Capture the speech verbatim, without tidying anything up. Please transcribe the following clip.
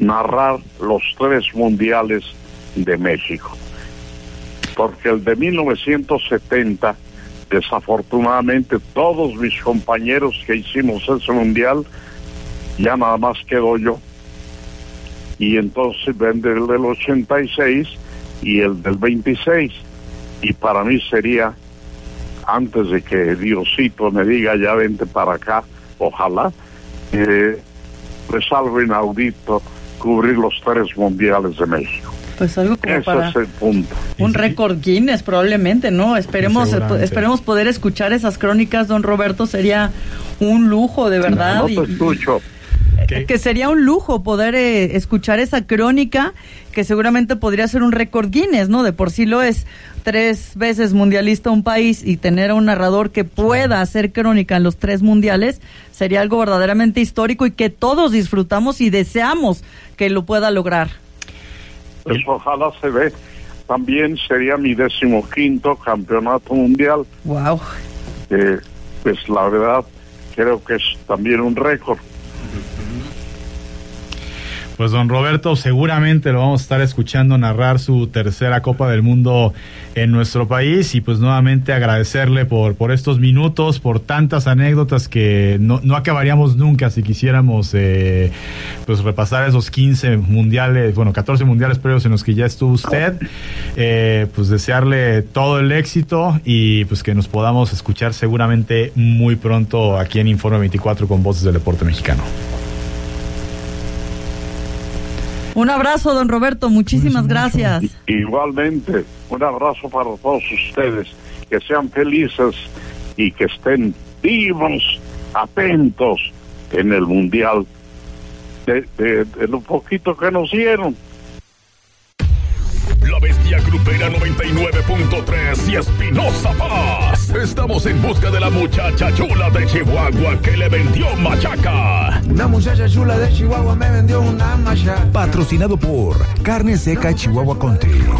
narrar los tres mundiales de México, porque el de mil novecientos setenta, desafortunadamente todos mis compañeros que hicimos ese mundial, ya nada más quedó yo, y entonces ven el del ochenta y seis y el del veintiséis, y para mí sería, antes de que Diosito me diga ya vente para acá, ojalá, eh, pues algo inaudito, cubrir los tres mundiales de México. Pues algo como Ese para es el punto. Un récord Guinness probablemente, ¿no? Esperemos esperemos poder escuchar esas crónicas, don Roberto, sería un lujo, de verdad. No, no te escucho. ¿Qué? Que sería un lujo poder eh, escuchar esa crónica, que seguramente podría ser un récord Guinness, ¿no? De por sí lo es, tres veces mundialista un país, y tener a un narrador que pueda hacer crónica en los tres mundiales sería algo verdaderamente histórico y que todos disfrutamos y deseamos que lo pueda lograr. Pues ojalá se ve. También sería mi decimoquinto campeonato mundial. Wow. Eh, pues la verdad creo que es también un récord. Pues don Roberto, seguramente lo vamos a estar escuchando narrar su tercera Copa del Mundo en nuestro país, y pues nuevamente agradecerle por, por estos minutos, por tantas anécdotas que no, no acabaríamos nunca si quisiéramos eh, pues repasar esos quince mundiales, bueno, catorce mundiales previos en los que ya estuvo usted. Eh, pues desearle todo el éxito y pues que nos podamos escuchar seguramente muy pronto aquí en Informe veinticuatro con Voces del Deporte Mexicano. Un abrazo, don Roberto, muchísimas gracias. Igualmente, un abrazo para todos ustedes, que sean felices y que estén vivos, atentos en el mundial de, de, de lo poquito que nos dieron. La Bestia Grupera noventa y nueve punto tres y Espinosa Paz. Estamos en busca de la muchacha chula de Chihuahua que le vendió machaca. Una muchacha chula de Chihuahua me vendió una machaca. Patrocinado por Carne Seca Chihuahua Country.